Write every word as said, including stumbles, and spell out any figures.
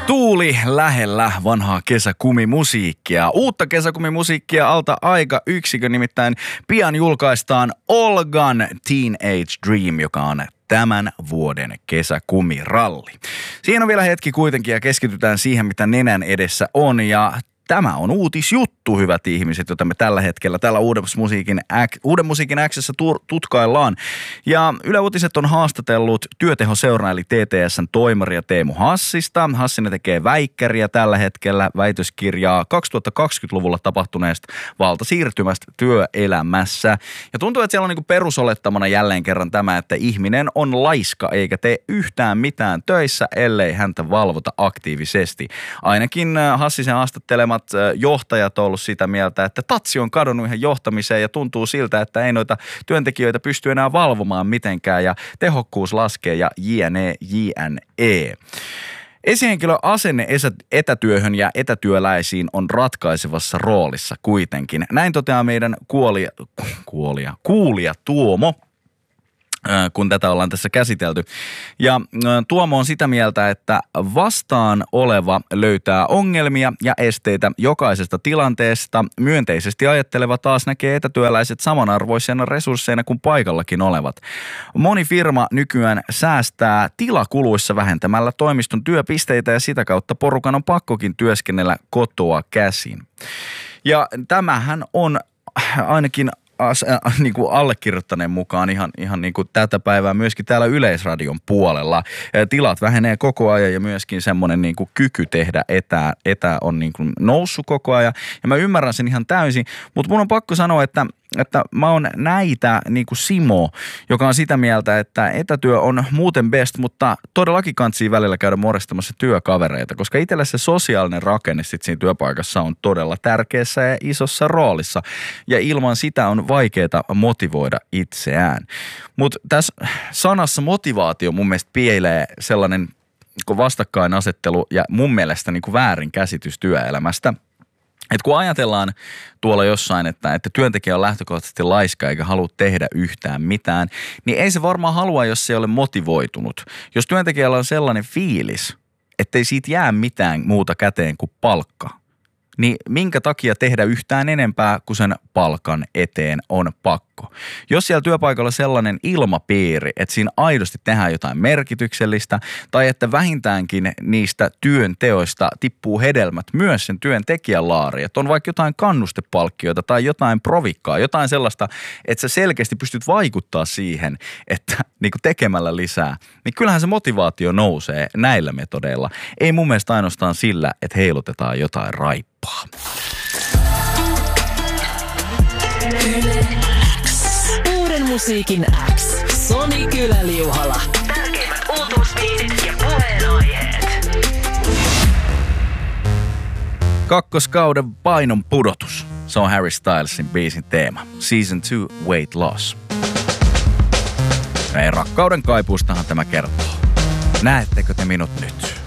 Tuuli lähellä vanhaa kesäkumimusiikkia. Uutta kesäkumimusiikkia alta aika yksikön, nimittäin pian julkaistaan Olgan Teenage Dream, joka on tämän vuoden kesäkumiralli. Siinä on vielä hetki kuitenkin ja keskitytään siihen, mitä nenän edessä on, ja tämä on uutisjuttu, hyvät ihmiset, jota me tällä hetkellä tällä Uuden musiikin, Uuden musiikin X:ssä tutkaillaan. Ja Yle Uutiset on haastatellut työtehoseuran eli T T S:n toimaria Teemu Hassista. Hassinen tekee väikkäriä tällä hetkellä, väitöskirjaa kaksituhattakaksikymmentäluvulla tapahtuneesta valtasiirtymästä työelämässä. Ja tuntuu, että siellä on niin kuin perusolettamana jälleen kerran tämä, että ihminen on laiska eikä tee yhtään mitään töissä, ellei häntä valvota aktiivisesti. Ainakin Hassisen haastattelemat johtajat on ollut sitä mieltä, että tatsi on kadonnut ihan johtamiseen ja tuntuu siltä, että ei noita työntekijöitä pysty enää valvomaan mitenkään ja tehokkuus laskee ja jne, jne. Esihenkilön asenne etätyöhön ja etätyöläisiin on ratkaisevassa roolissa kuitenkin. Näin toteaa meidän kuolia, kuolia, kuulija Tuomo, kun tätä ollaan tässä käsitelty. Ja Tuomo on sitä mieltä, että vastaan oleva löytää ongelmia ja esteitä jokaisesta tilanteesta. Myönteisesti ajatteleva taas näkee etätyöläiset samanarvoisena resursseina kuin paikallakin olevat. Moni firma nykyään säästää tilakuluissa vähentämällä toimiston työpisteitä ja sitä kautta porukan on pakkokin työskennellä kotoa käsin. Ja tämähän on ainakin As, äh, niin kuin allekirjoittaneen mukaan ihan, ihan niin kuin tätä päivää myöskin täällä Yleisradion puolella. Tilat vähenee koko ajan ja myöskin semmoinen niin kuin kyky tehdä etä, etä on niin kuin noussut koko ajan. Ja mä ymmärrän sen ihan täysin, mutta mun on pakko sanoa, että että mä oon näitä niin kuin Simo, joka on sitä mieltä, että etätyö on muuten best, mutta todellakin kantsii välillä käydä morestamassa työkavereita, koska itsellä se sosiaalinen rakenne sit siinä työpaikassa on todella tärkeässä ja isossa roolissa. Ja ilman sitä on vaikeaa motivoida itseään. Mutta tässä sanassa motivaatio mun mielestä piilee sellainen vastakkainasettelu ja mun mielestä niin kuin väärin käsitys työelämästä. Et kun ajatellaan tuolla jossain, että, että työntekijä on lähtökohtaisesti laiska eikä halua tehdä yhtään mitään, niin ei se varmaan halua, jos se ei ole motivoitunut. Jos työntekijällä on sellainen fiilis, ettei siitä jää mitään muuta käteen kuin palkka, niin minkä takia tehdä yhtään enempää kuin sen palkan eteen on pakko? Jos siellä työpaikalla sellainen ilmapiiri, että siinä aidosti tehdään jotain merkityksellistä tai että vähintäänkin niistä työnteoista tippuu hedelmät myös sen työntekijän laariin, että on vaikka jotain kannustepalkkioita tai jotain provikkaa, jotain sellaista, että sä selkeästi pystyt vaikuttaa siihen, että niin kuin tekemällä lisää, niin kyllähän se motivaatio nousee näillä metodeilla. Ei mun mielestä ainoastaan sillä, että heilutetaan jotain raippaa. Uuden musiikin X. Soni Kyläliuhala. Tärkeimmät uutuusbiisit ja puheenaiheet. Kakkoskauden painon pudotus. Se on Harry Stylesin biisin teema. Season two Weight Loss. Ei rakkauden kaipuustahan tämä kertoo. Näettekö te minut nyt?